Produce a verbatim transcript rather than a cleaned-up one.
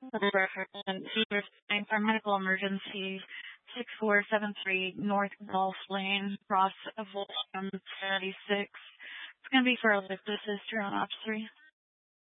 And Cedar Sinai for medical emergency six four seven three North Golf Lane, Ross of Volsham seventy-six. It's going to be for a lift assist. You're on ops three.